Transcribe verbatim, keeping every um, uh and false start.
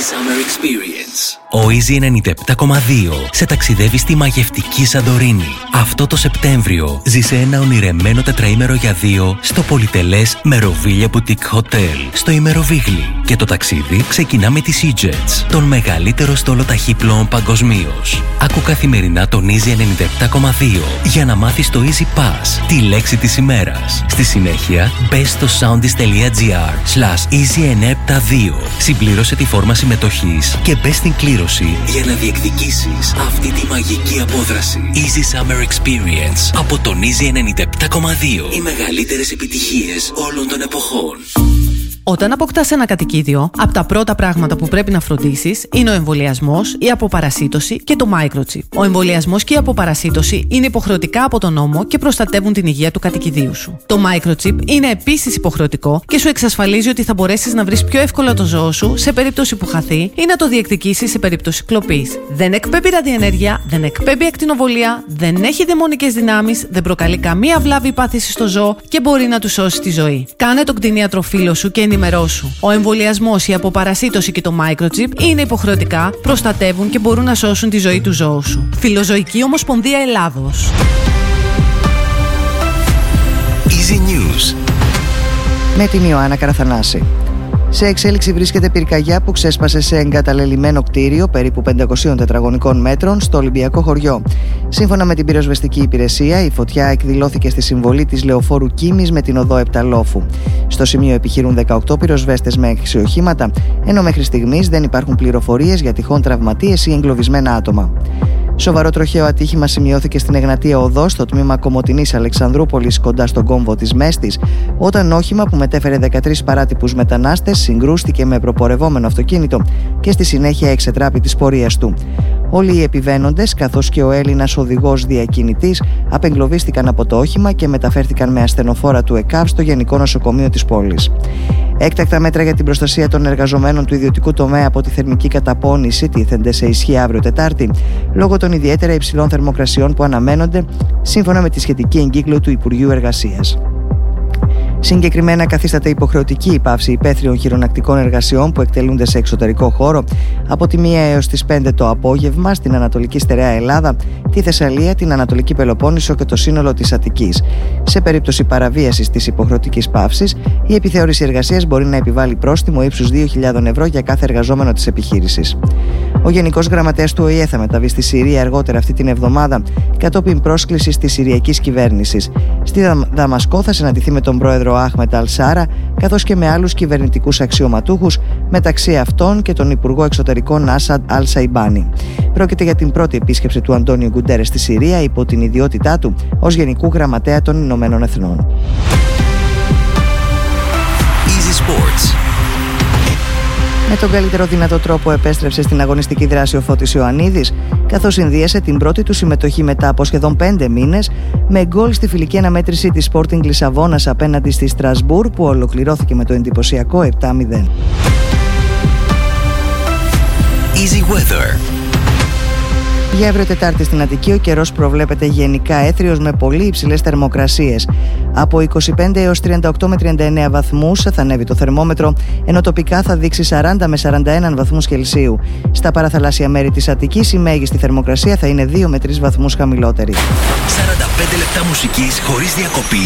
Summer Experience. Ο Easy ενενήντα επτά κόμμα δύο σε ταξιδεύει στη μαγευτική Σαντορίνη. Αυτό το Σεπτέμβριο ζήσε ένα ονειρεμένο τετραήμερο για δύο στο πολυτελές Meroviglia Boutique Hotel στο Ημεροβίγλι. Και το ταξίδι ξεκινά με τη SeaJets, τον μεγαλύτερο στόλο ταχύπλοων παγκοσμίως. Άκου καθημερινά τον Easy ενενήντα επτά κόμμα δύο για να μάθεις το Easy Pass, τη λέξη της ημέρας. Στη συνέχεια, μπες στο soundis.gr slash easy εννιακόσια εβδομήντα δύο. Συμπλήρωσε τη φόρμα συμμετοχής και μπες στην κλήρωση για να διεκδικήσεις αυτή τη μαγική απόδραση. Easy Summer Experience από τον Easy ενενήντα επτά κόμμα δύο. Οι μεγαλύτερες επιτυχίες όλων των εποχών. Όταν αποκτάς ένα κατοικίδιο, από τα πρώτα πράγματα που πρέπει να φροντίσεις είναι ο εμβολιασμός, η αποπαρασίτωση και το microchip. Ο εμβολιασμός και η αποπαρασίτωση είναι υποχρεωτικά από τον νόμο και προστατεύουν την υγεία του κατοικιδίου σου. Το microchip είναι επίσης υποχρεωτικό και σου εξασφαλίζει ότι θα μπορέσεις να βρεις πιο εύκολα το ζώο σου σε περίπτωση που χαθεί ή να το διεκδικήσεις σε περίπτωση κλοπής. Δεν εκπέμπει ραδιενέργεια, δεν εκπέμπει ακτινοβολία, δεν έχει δαιμονικές δυνάμεις, δεν προκαλεί καμία βλάβη ή πάθηση στο ζώο και μπορεί να του σώσει τη ζωή. Κάνε τον κτηνίατρο φίλο σου και ενημερώσου. Ο εμβολιασμός, η αποπαρασίτωση και το microchip είναι υποχρεωτικά, προστατεύουν και μπορούν να σώσουν τη ζωή του ζώου σου. Φιλοζωική Ομοσπονδία Ελλάδος. Easy News με την Ιωάννα Καραθανάση. Σε εξέλιξη βρίσκεται πυρκαγιά που ξέσπασε σε εγκαταλελειμμένο κτίριο περίπου πεντακόσια τετραγωνικών μέτρων στο Ολυμπιακό χωριό. Σύμφωνα με την πυροσβεστική υπηρεσία, η φωτιά εκδηλώθηκε στη συμβολή της λεωφόρου Κίμης με την οδό Επταλόφου. Στο σημείο επιχειρούν δεκαοκτώ πυροσβέστες με έξι οχήματα, ενώ μέχρι στιγμής δεν υπάρχουν πληροφορίες για τυχόν τραυματίες ή εγκλωβισμένα άτομα. Σοβαρό τροχαίο ατύχημα σημειώθηκε στην Εγνατία Οδό, στο τμήμα Κομοτηνής Αλεξανδρούπολης, κοντά στον κόμβο της Μέστης, όταν όχημα που μετέφερε δεκατρείς παράτυπους μετανάστες συγκρούστηκε με προπορευόμενο αυτοκίνητο και στη συνέχεια εξετράπη της πορείας του. Όλοι οι επιβαίνοντες, καθώς και ο Έλληνας οδηγός διακινητής, απεγκλωβίστηκαν από το όχημα και μεταφέρθηκαν με ασθενοφόρα του ΕΚΑΒ στο Γενικό Νοσοκομείο της πόλης. Έκτακτα μέτρα για την προστασία των εργαζομένων του ιδιωτικού τομέα από τη θερμική καταπώνηση τίθενται σε ισχύ αύριο Τετάρτη, λόγω των ιδιαίτερα υψηλών θερμοκρασιών που αναμένονται, σύμφωνα με τη σχετική εγκύκλιο του Υπουργείου Εργασίας. Συγκεκριμένα, καθίσταται υποχρεωτική η πάυση υπαίθριων χειρονακτικών εργασιών που εκτελούνται σε εξωτερικό χώρο από τη μία έως τις πέντε το απόγευμα στην Ανατολική Στερεά Ελλάδα, τη Θεσσαλία, την Ανατολική Πελοπόννησο και το σύνολο της Αττικής. Σε περίπτωση παραβίασης της υποχρεωτικής πάυσης, η επιθεώρηση εργασίας μπορεί να επιβάλλει πρόστιμο ύψους δύο χιλιάδες ευρώ για κάθε εργαζόμενο της επιχείρησης. Ο Γενικός Γραμματέας του ΟΗΕ θα μεταβεί στη Συρία αργότερα αυτή την εβδομάδα, κατόπιν πρόσκλησης της Συριακής κυβέρνησης. Στη Δαμασκό θα συναντηθεί με τον πρόεδρο Αχμετ Αλ-Σάρα, καθώς και με άλλους κυβερνητικούς αξιωματούχους, μεταξύ αυτών και τον Υπουργό Εξωτερικών Άσαντ Αλ-Σαϊμπάνι. Πρόκειται για την πρώτη επίσκεψη του Αντώνιο Γκουντέρες στη Συρία υπό την ιδιότητά του ως Γενικού Γραμματέα των Ηνωμένων Εθνών. Easy Sports. Με τον καλύτερο δυνατό τρόπο επέστρεψε στην αγωνιστική δράση ο Φώτης Ιωαννίδης, καθώς συνδύασε την πρώτη του συμμετοχή μετά από σχεδόν πέντε μήνες με γκολ στη φιλική αναμέτρηση της Sporting Λισαβόνας απέναντι στη Στρασβούρ, που ολοκληρώθηκε με το εντυπωσιακό επτά μηδέν. Easy Weather. Για αύριο Τετάρτη στην Αττική ο καιρός προβλέπεται γενικά έθριος με πολύ υψηλές θερμοκρασίες. Από είκοσι πέντε έως τριάντα οκτώ με τριάντα εννέα βαθμούς θα ανέβει το θερμόμετρο, ενώ τοπικά θα δείξει σαράντα με σαράντα ένα βαθμούς Κελσίου. Στα παραθαλάσσια μέρη της Αττικής η μέγιστη θερμοκρασία θα είναι δύο με τρεις βαθμούς χαμηλότερη. σαράντα πέντε λεπτά μουσικής χωρίς διακοπή.